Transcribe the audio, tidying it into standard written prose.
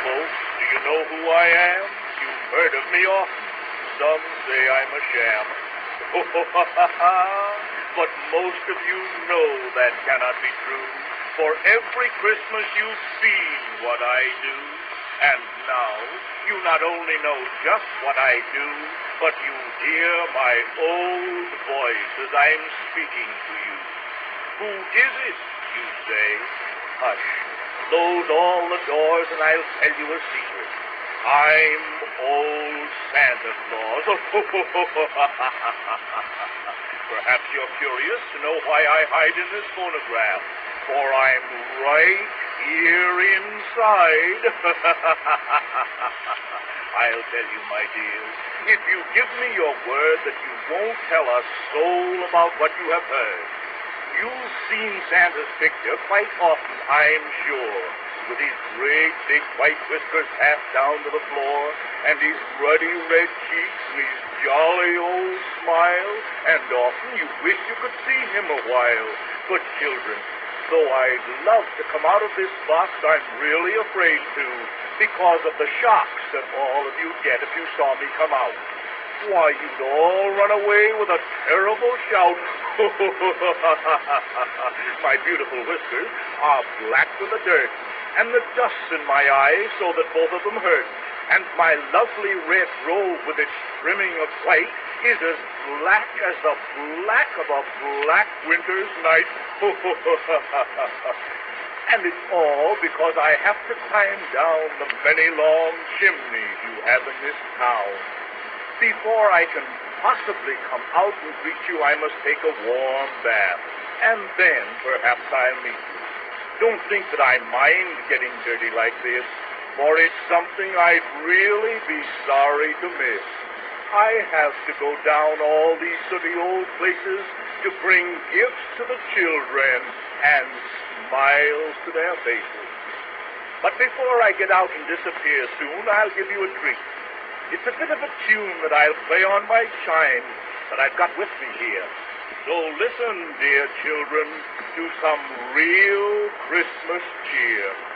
folks, do you know who I am? You've heard of me often. Some say I'm a sham. But most of you know that cannot be true. For every Christmas you've seen what I do. And now you not only know just what I do, but you hear my old voice as I'm speaking to you. Who is it, you say? Hush, close all the doors and I'll tell you a secret. I'm old Santa Claus. Perhaps you're curious to know why I hide in this phonograph, for I'm right here inside. I'll tell you, my dears, if you give me your word that you won't tell a soul about what you have heard. You've seen Santa's picture quite often, I'm sure, with his great big white whiskers half down to the floor, and his ruddy red cheeks and his jolly old smile, and often you wish you could see him a while. But children, though I'd love to come out of this box, I'm really afraid to, because of the shocks that all of you'd get if you saw me come out. Why, you'd all run away with a terrible shout. My beautiful whiskers are black with the dirt, and the dust's in my eyes so that both of them hurt. And my lovely red robe with its trimming of white is as black as the black of a black winter's night. And it's all because I have to climb down the many long chimneys you have in this town. Before I can possibly come out and greet you, I must take a warm bath. And then perhaps I'll meet you. Don't think that I mind getting dirty like this, for it's something I'd really be sorry to miss. I have to go down all these sooty old places to bring gifts to the children and smiles to their faces. But before I get out and disappear soon, I'll give you a treat. It's a bit of a tune that I'll play on my chime that I've got with me here. So listen, dear children, to some real Christmas cheer.